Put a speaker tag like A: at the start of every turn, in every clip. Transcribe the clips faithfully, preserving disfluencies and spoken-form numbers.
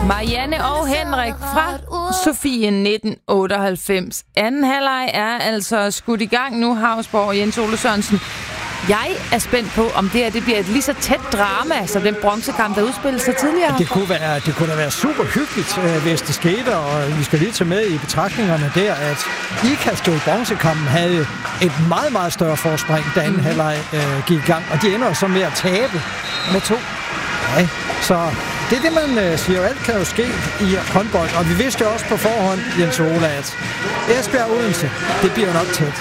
A: Marianne og Henrik fra Sofie nitten otteoghalvfems. Anden halvleg er altså skudt i gang nu. Hausborg og Jens Ole Sørensen. Jeg er spændt på, om det her det bliver et lige så tæt drama, som den bronzekamp, der udspillede sig tidligere.
B: Det kunne, være, det kunne da være super hyggeligt, hvis det skete, og vi skal lige tage med i betragtningerne der, at Ikast i bronzekampen havde et meget, meget større forspring, da anden mm. halvleg øh, gik i gang, og de ender så med at tabe med to. Ja, så det er det, man øh, siger, alt kan jo ske i håndbold, og vi vidste jo også på forhånd, Jens Ole, at Esbjerg Odense, det bliver nok tæt.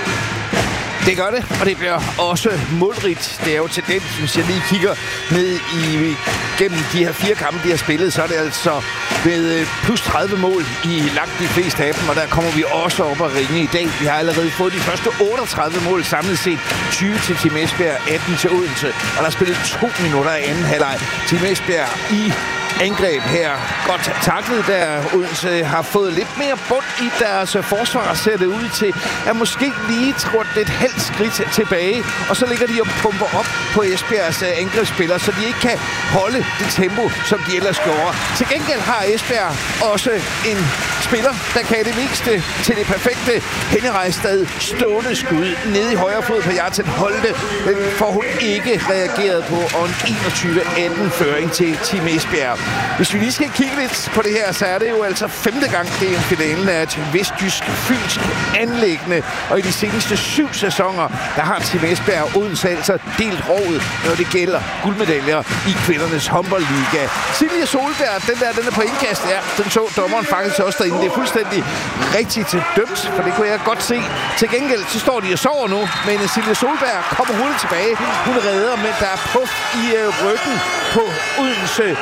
C: Det gør det, og det bliver også målrigt. Det er jo tendens, hvis jeg lige kigger ned i gennem de her fire kampe, de har spillet, så er det altså med plus tredive mål i langt de fleste af dem, og der kommer vi også op og ringe i dag. Vi har allerede fået de første otteogtredive mål samlet set. tyve til Team Esbjerg, atten til Odense, og der er spillet to minutter i anden halvleg. Team Esbjerg i angreb her. Godt taklet, der Odense har fået lidt mere bund i deres forsvar, ser det ud til, at måske lige trådt et halvt skridt tilbage, og så ligger de og pumper op på Esbjergs angrebsspillere, så de ikke kan holde det tempo, som de ellers gjorde. Til gengæld har Esbjerg også en spiller, der kan det meste til det perfekte. Henny Rejstad stående skud nede i højre fod på Jarten Holte. Den får hun ikke reageret på, og en enogtyve atten føring til Team Esbjerg. Hvis vi lige skal kigge lidt på det her, så er det jo altså femte gang, det er en finalen af et vestjysk fynsk anliggende. Og i de seneste syv sæsoner, der har Team Esbjerg og Odense altså delt rovet, når det gælder guldmedaljer i kvindernes håndboldliga. Silje Solberg, den der, den er på indkast, ja, den så dommeren faktisk også derinde. Det er fuldstændig rigtigt til dømt, for det kunne jeg godt se. Til gengæld, så står de og sover nu, men Silje Solberg kommer hurtigt tilbage. Hun redder, men der er puff i øh, ryggen på Odense.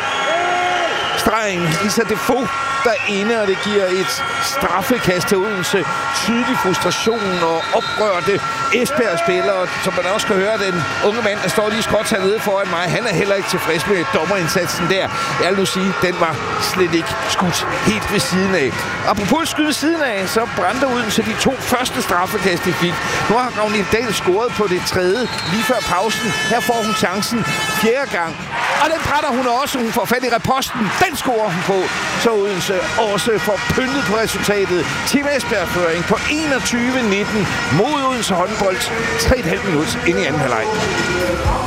C: Stregen, Lisa Defoe derinde, og det giver et straffekast til Odense. Tydelig frustration og oprørte Esbjerg-spillere, som man også kan høre, den unge mand, der står lige skråt hernede foran mig, han er heller ikke tilfreds med dommerindsatsen der. Jeg vil nu sige, den var slet ikke skudt helt ved siden af. Apropos skyde ved siden af, så brændte Odense de to første straffekast, de fik. Nu har Ragnhild Dahl scoret på det tredje lige før pausen. Her får hun chancen fjerde gang. Og den brænder hun også. Hun får fat i reposten. Den scorer hun på. Så Odense også får pyntet på resultatet. Team Esbjerg-føring på enogtyve nitten mod Odense håndbold. tre komma fem minutter ind i anden halvleg.